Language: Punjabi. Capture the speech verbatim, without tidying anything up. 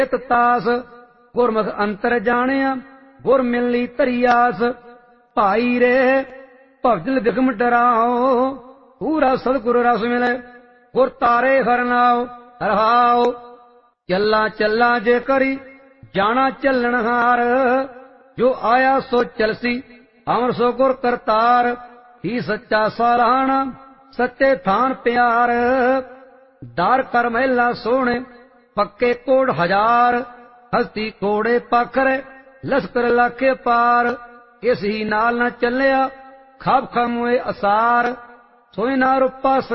ਇਤ ਤਾਸ ਗੁਰਮੁਖ ਅੰਤਰ ਜਾਣਿਆ ਗੁਰ ਮਿਲਣੀ ਧਰੀ ਆਸ। ਭਾਈ ਰੇ ਭਵਜਲ ਬਿਖਮ ਡਰਾਓ ਪੂਰਾ ਸਤਿਗੁਰ ਰਸ ਮਿਲੇ ਗੁਰ ਤਾਰੇ ਹਰਨਾਓ ਰਹਾਓ। ਚੱਲਾ ਚੱਲਾ ਜੇ ਕਰੀ ਜਾਣਾ ਚੱਲਣਹਾਰ ਜੋ ਆਇਆ ਸੋ ਚਲਸੀ ਅਮਰ ਸੋ ਗੁਰ ਕਰਤਾਰ। ਹੀ ਸੱਚਾ ਸਾਰਾਣਾ ਸੱਚੇ ਥਾਨ ਪਿਆਰ ਦਾਰ ਕਰ ਮਹਿਲਾ ਸੋਹਣੇ ਪੱਕੇ ਕੋੜ ਹਜ਼ਾਰ। ਹਸਤੀ ਕੋੜੇ ਪਖਰੇ ਲਸਕਰ ਲਾਖੇ ਪਾਰ ਇਸ ਹੀ ਨਾਲ ਨਾ ਚੱਲਿਆ ਖਾਬ ਖਾਮੋਏ ਅਸਾਰ। ਸੋਇ ਨਾ ਰੂਪਾ